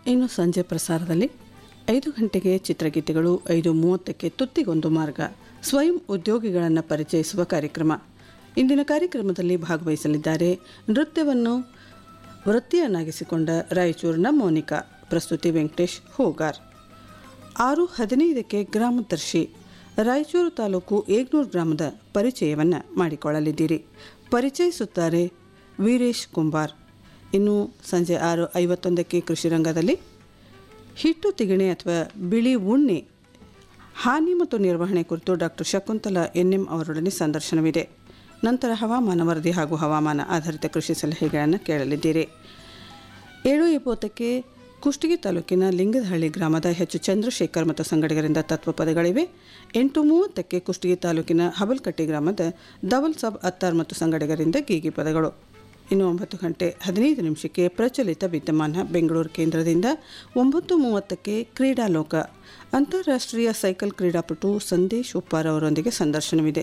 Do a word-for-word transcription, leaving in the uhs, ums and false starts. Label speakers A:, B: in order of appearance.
A: ಇನ್ನು ಸಂಜೆ ಪ್ರಸಾರದಲ್ಲಿ ಐದು ಗಂಟೆಗೆ ಚಿತ್ರಗೀತೆಗಳು, ಐದು ಮೂವತ್ತಕ್ಕೆ ತುತ್ತಿಗೊಂದು ಮಾರ್ಗ, ಸ್ವಯಂ ಉದ್ಯೋಗಿಗಳನ್ನು ಪರಿಚಯಿಸುವ ಕಾರ್ಯಕ್ರಮ. ಇಂದಿನ ಕಾರ್ಯಕ್ರಮದಲ್ಲಿ ಭಾಗವಹಿಸಲಿದ್ದಾರೆ ನೃತ್ಯವನ್ನು ವೃತ್ತಿಯನ್ನಾಗಿಸಿಕೊಂಡ ರಾಯಚೂರಿನ ಮೋನಿಕಾ. ಪ್ರಸ್ತುತಿ ವೆಂಕಟೇಶ್ ಹೋಗಾರ್. ಆರು ಹದಿನೈದಕ್ಕೆ ಗ್ರಾಮದರ್ಶಿ, ರಾಯಚೂರು ತಾಲೂಕು ಏಗ್ನೂರು ಗ್ರಾಮದ ಪರಿಚಯವನ್ನು ಮಾಡಿಕೊಳ್ಳಲಿದ್ದೀರಿ. ಪರಿಚಯಿಸುತ್ತಾರೆ ವೀರೇಶ್ ಕುಂಬಾರ್. ಇನ್ನು ಸಂಜೆ ಆರು ಐವತ್ತೊಂದಕ್ಕೆ ಕೃಷಿ ರಂಗದಲ್ಲಿ ಹಿಟ್ಟು ತಿಗಣೆ ಅಥವಾ ಬಿಳಿ ಉಣ್ಣೆ ಹಾನಿ ಮತ್ತು ನಿರ್ವಹಣೆ ಕುರಿತು ಡಾಕ್ಟರ್ ಶಕುಂತಲಾ ಎನ್ ಎಂ ಅವರೊಡನೆ ಸಂದರ್ಶನವಿದೆ. ನಂತರ ಹವಾಮಾನ ವರದಿ ಹಾಗೂ ಹವಾಮಾನ ಆಧಾರಿತ ಕೃಷಿ ಸಲಹೆಗಳನ್ನು ಕೇಳಲಿದ್ದೀರಿ. ಏಳು ಇಪ್ಪತ್ತಕ್ಕೆ ಕುಷ್ಟಗಿ ತಾಲೂಕಿನ ಲಿಂಗದಹಳ್ಳಿ ಗ್ರಾಮದ ಎಚ್ ಚಂದ್ರಶೇಖರ್ ಮತ್ತು ಸಂಗಡಿಗರಿಂದ ತತ್ವಪದಗಳಿವೆ. ಎಂಟು ಮೂವತ್ತಕ್ಕೆ ಕುಷ್ಟಗಿ ತಾಲೂಕಿನ ಹಬಲ್ಕಟ್ಟಿ ಗ್ರಾಮದ ದವಲ್ ಸಾಬ್ ಅತ್ತಾರ್ ಮತ್ತು ಸಂಗಡಿಗರಿಂದ ಗೀಗಿ ಪದಗಳು. ಇನ್ನು ಒಂಬತ್ತು ಗಂಟೆ ಹದಿನೈದು ನಿಮಿಷಕ್ಕೆ ಪ್ರಚಲಿತ ವಿದ್ಯಮಾನ ಬೆಂಗಳೂರು ಕೇಂದ್ರದಿಂದ. ಒಂಬತ್ತು ಮೂವತ್ತಕ್ಕೆ ಕ್ರೀಡಾಲೋಕ, ಅಂತಾರಾಷ್ಟ್ರೀಯ ಸೈಕಲ್ ಕ್ರೀಡಾಪಟು ಸಂದೇಶ್ ಉಪ್ಪಾರ್ ಅವರೊಂದಿಗೆ ಸಂದರ್ಶನವಿದೆ.